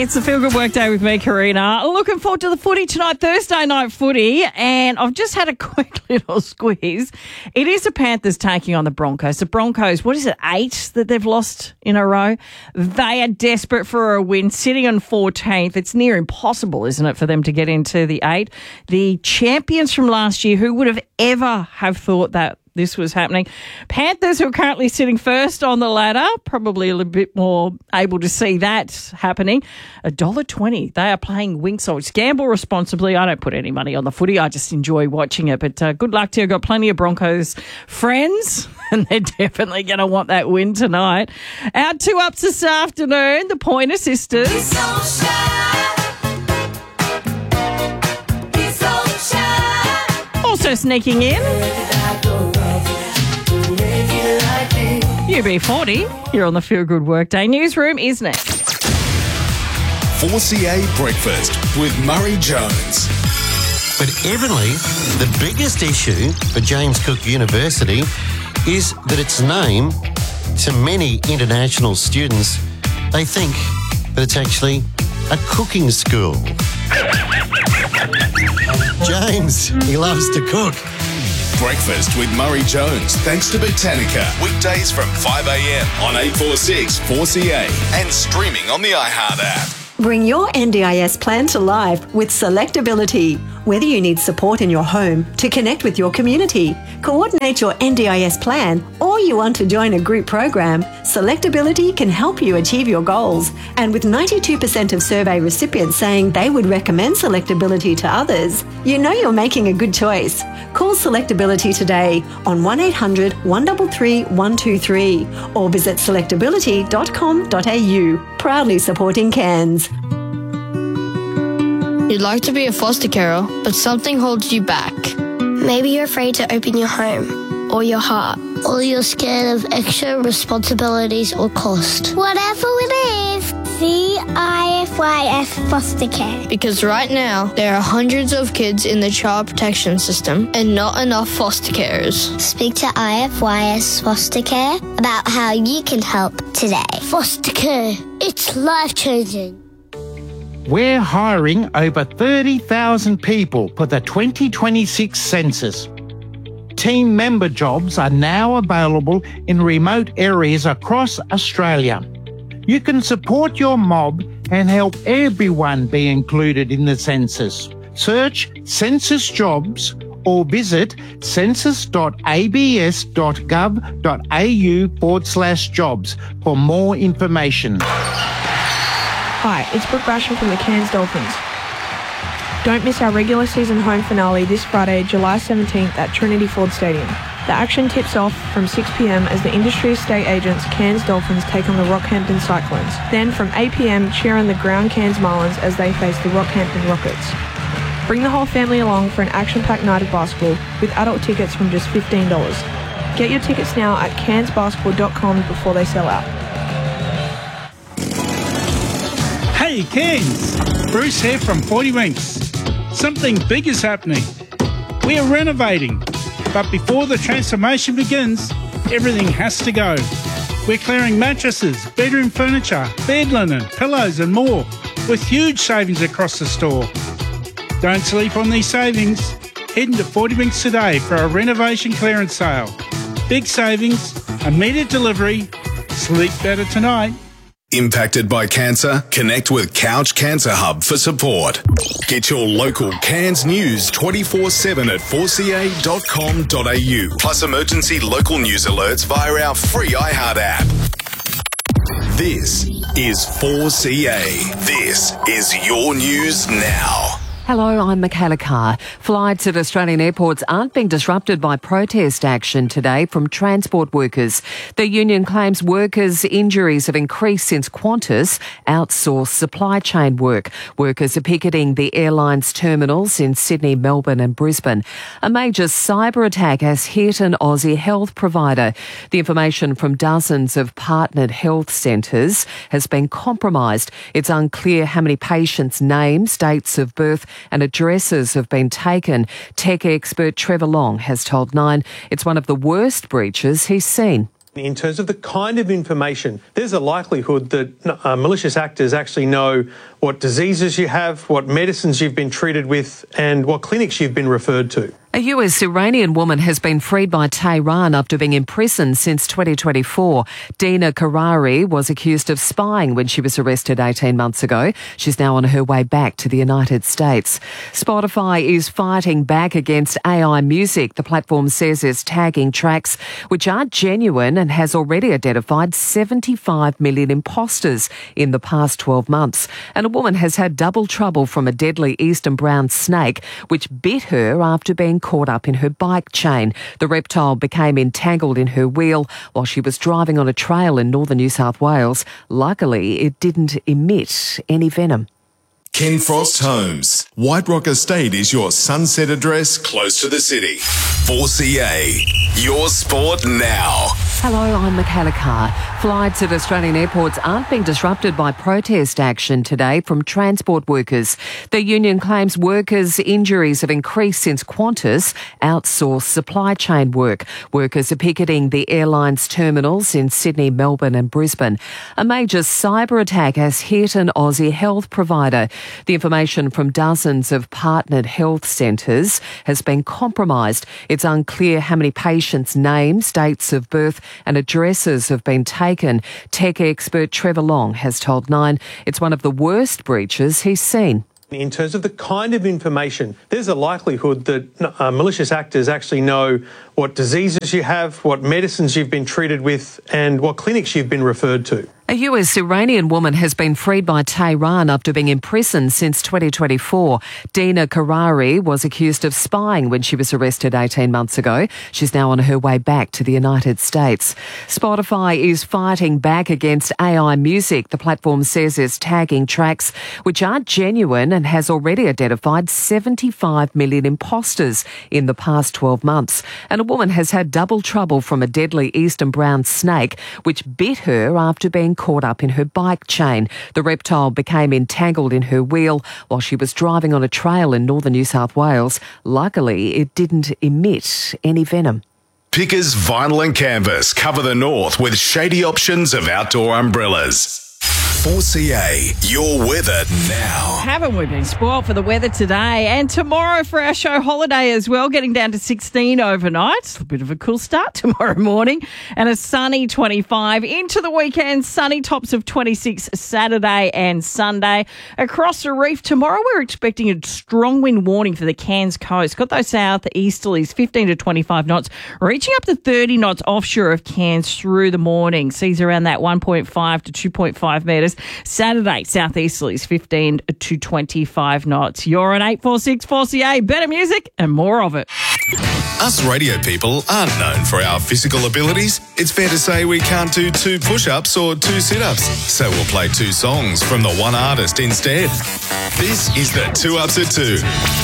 It's the Feel Good Workday with me, Karina. Looking forward to the footy tonight, Thursday night footy, and I've just had a quick little squeeze. It is the Panthers taking on the Broncos. The Broncos, what is it, 8 that they've lost in a row? They are desperate for a win, sitting on 14th. It's near impossible, isn't it, for them to get into the 8. The champions from last year, who would have ever have thought that this was happening? Panthers, who are currently sitting first on the ladder, probably a little bit more able to see that happening. $1.20. They are playing Winx Odds. Gamble responsibly. I don't put any money on the footy. I just enjoy watching it. But good luck to you. I've got plenty of Broncos friends, and they're definitely going to want that win tonight. Our 2 ups this afternoon, the Pointer Sisters. He's so shy. He's so shy. Also sneaking in, UB40, you're on the Feel Good Workday. Newsroom is next. 4CA Breakfast with Murray Jones. But evidently, the biggest issue for James Cook University is that its name, to many international students, they think that it's actually a cooking school. James, he loves to cook. Breakfast with Murray Jones, thanks to Botanica. Weekdays from 5 a.m. on 846 4CA and streaming on the iHeart app. Bring your NDIS plan to life with Selectability. Whether you need support in your home to connect with your community, coordinate your NDIS plan, or you want to join a group program, Selectability can help you achieve your goals. And with 92% of survey recipients saying they would recommend Selectability to others, you know you're making a good choice. Call Selectability today on 1800 133 123 or visit selectability.com.au. Proudly supporting Cairns. You'd like to be a foster carer, but something holds you back. Maybe you're afraid to open your home or your heart, or you're scared of extra responsibilities or cost. Whatever it is, CIFYS Foster Care. Because right now, there are hundreds of kids in the child protection system and not enough foster carers. Speak to IFYS Foster Care about how you can help today. Foster care, it's life-changing. We're hiring over 30,000 people for the 2026 census. Team member jobs are now available in remote areas across Australia. You can support your mob and help everyone be included in the census. Search Census Jobs or visit census.abs.gov.au/jobs for more information. Hi, it's Brooke Basham from the Cairns Dolphins. Don't miss our regular season home finale this Friday, July 17th at Trinity Ford Stadium. The action tips off from 6 p.m. as the industry estate agents Cairns Dolphins take on the Rockhampton Cyclones. Then from 8 p.m, cheer on the Ground Cairns Marlins as they face the Rockhampton Rockets. Bring the whole family along for an action-packed night of basketball with adult tickets from just $15. Get your tickets now at cairnsbasketball.com before they sell out. Hey Cairns, Bruce here from 40 Winks. Something big is happening. We are renovating, but before the transformation begins, everything has to go. We're clearing mattresses, bedroom furniture, bed linen, pillows and more, with huge savings across the store. Don't sleep on these savings. Head into 40 Winks today for a renovation clearance sale. Big savings, immediate delivery, sleep better tonight. Impacted by cancer? Connect with Couch Cancer Hub for support. Get your local Cairns news 24/7 at 4ca.com.au. Plus emergency local news alerts via our free iHeart app. This is 4CA. This is your news now. Hello, I'm Michaela Carr. Flights at Australian airports aren't being disrupted by protest action today from transport workers. The union claims workers' injuries have increased since Qantas outsourced supply chain work. Workers are picketing the airline's terminals in Sydney, Melbourne and Brisbane. A major cyber attack has hit an Aussie health provider. The information from dozens of partnered health centres has been compromised. It's unclear how many patients' names, dates of birth and addresses have been taken. Tech expert Trevor Long has told Nine it's one of the worst breaches he's seen. In terms of the kind of information, there's a likelihood that malicious actors actually know what diseases you have, what medicines you've been treated with, and what clinics you've been referred to. A US Iranian woman has been freed by Tehran after being imprisoned since 2024. Dina Karari was accused of spying when she was arrested 18 months ago. She's now on her way back to the United States. Spotify is fighting back against AI music. The platform says it's tagging tracks which aren't genuine and has already identified 75 million imposters in the past 12 months. And a woman has had double trouble from a deadly eastern brown snake which bit her after being caught up in her bike chain. The reptile became entangled in her wheel while she was driving on a trail in northern New South Wales. Luckily, it didn't emit any venom. Ken Frost Homes. White Rock Estate is your sunset address close to the city. 4CA, your sport now. Hello, I'm Michaela Carr. Flights at Australian airports aren't being disrupted by protest action today from transport workers. The union claims workers' injuries have increased since Qantas outsourced supply chain work. Workers are picketing the airline's terminals in Sydney, Melbourne and Brisbane. A major cyber attack has hit an Aussie health provider. The information from dozens of partnered health centres has been compromised. It's unclear how many patients' names, dates of birth and addresses have been taken. Tech expert Trevor Long has told Nine it's one of the worst breaches he's seen. In terms of the kind of information, there's a likelihood that malicious actors actually know what diseases you have, what medicines you've been treated with, and what clinics you've been referred to. A US Iranian woman has been freed by Tehran after being imprisoned since 2024. Dina Karari was accused of spying when she was arrested 18 months ago. She's now on her way back to the United States. Spotify is fighting back against AI music. The platform says it's tagging tracks which aren't genuine and has already identified 75 million imposters in the past 12 months. And a woman has had double trouble from a deadly eastern brown snake which bit her after being caught up in her bike chain. The reptile became entangled in her wheel while she was driving on a trail in northern New South Wales. Luckily, it didn't emit any venom. Pickers Vinyl and Canvas cover the north with shady options of outdoor umbrellas. 4CA, your weather now. Haven't we been spoiled for the weather today and tomorrow for our show holiday as well, getting down to 16 overnight. A bit of a cool start tomorrow morning and a sunny 25 into the weekend. Sunny tops of 26 Saturday and Sunday. Across the reef tomorrow, we're expecting a strong wind warning for the Cairns coast. Got those southeasterlies 15 to 25 knots, reaching up to 30 knots offshore of Cairns through the morning. Seas around that 1.5 to 2.5 metres. Saturday, southeasterlies 15 to 25 knots. You're on 846 4CA. Better music and more of it. Us radio people aren't known for our physical abilities. It's fair to say we can't do 2 push-ups or 2 sit-ups. So we'll play 2 songs from the one artist instead. This is the 2 Ups at 2.